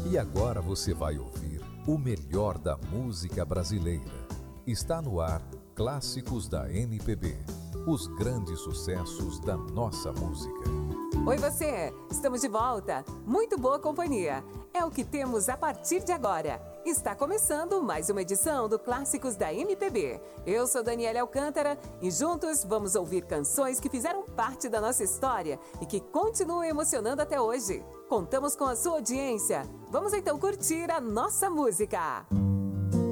E agora você vai ouvir o melhor da música brasileira. Está no ar Clássicos da MPB. Os grandes sucessos da nossa música. Oi você, estamos de volta. Muito boa companhia. É o que temos a partir de agora. Está começando mais uma edição do Clássicos da MPB. Eu sou Daniela Alcântara e juntos vamos ouvir canções que fizeram parte da nossa história e que continuam emocionando até hoje. Contamos com a sua audiência. Vamos então curtir a nossa música.